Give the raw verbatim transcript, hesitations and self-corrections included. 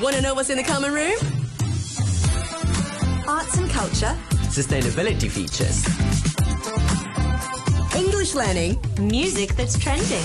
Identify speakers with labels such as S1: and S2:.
S1: Want to know what's in the common room? Arts and culture.
S2: Sustainability features.
S1: English learning.
S3: Music that's trending.